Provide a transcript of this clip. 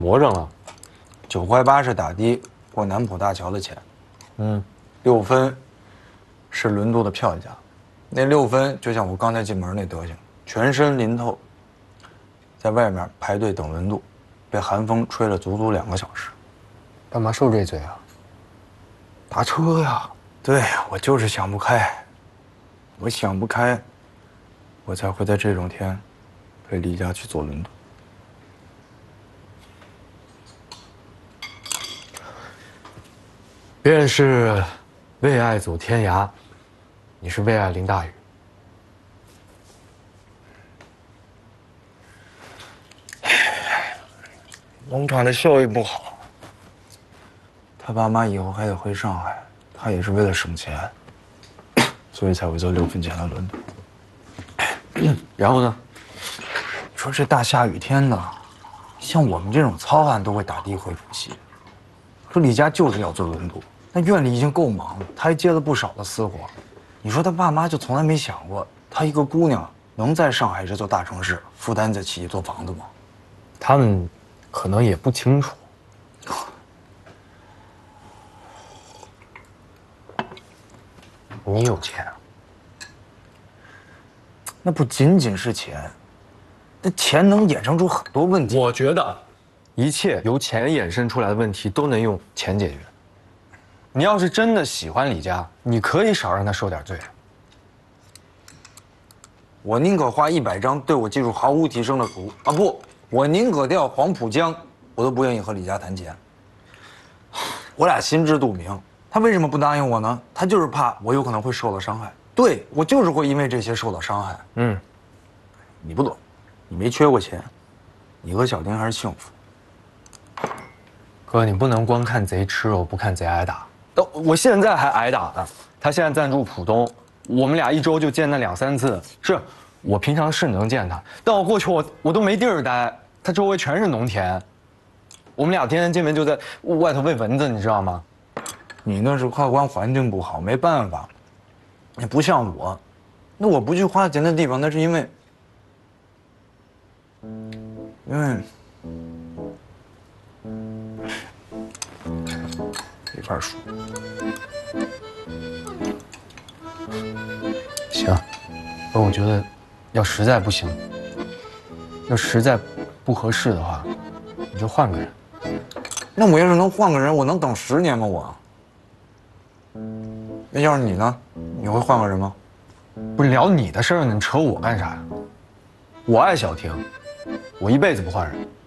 魔怔了。 9块8是打的过南浦大桥的钱，6分是轮渡的票价，那6分就像我刚才进门那德行，全身淋透，在外面排队等轮渡，被寒风吹了足足2个小时。 干嘛受这罪啊？ 打车呀！对，我就是想不开，我想不开，我才会在这种天陪李佳去坐轮渡。 别人是为爱走天涯，你是为爱淋大雨。 农场的效益不好，他爸妈以后还得回上海，他也是为了省钱，所以才会坐6分钱的轮渡。 然后呢？ 你说这大下雨天的，像我们这种糙汉都会打的回浦西。说李佳就是要坐轮渡，那院里已经够忙了，他还接了不少的私活。你说他爸妈就从来没想过，他一个姑娘能在上海这座大城市负担得起一座房子吗？ 他们可能也不清楚。你有钱啊？ 那不仅仅是钱，那钱能衍生出很多问题。 我觉得，一切由钱衍生出来的问题都能用钱解决。你要是真的喜欢李佳，你可以少让他受点罪。 我宁可画100张对我技术毫无提升的图啊！不，我宁可钓黄浦江，我都不愿意和李佳谈钱。我俩心知肚明，他为什么不答应我呢？他就是怕我有可能会受到伤害。对，我就是会因为这些受到伤害。你不懂，你没缺过钱，你和小丁还是幸福。 哥，你不能光看贼吃肉，不看贼挨打。我现在还挨打呢。他现在暂住浦东，我们俩1周就见那2、3次。是我平常是能见他，但我过去我都没地儿待，他周围全是农田，我们俩天天见面就在外头喂蚊子，你知道吗？ 你那是客观环境不好，没办法。你不像我，那我不去花钱的地方，那是因为没法说。 行，不，我觉得，要实在不行，要实在不合适的话，你就换个人。 那我要是能换个人，我能等10年吗？我。那要是你呢？你会换个人吗？ 不是聊你的事儿呢，你扯我干啥呀？我爱小婷，我一辈子不换人。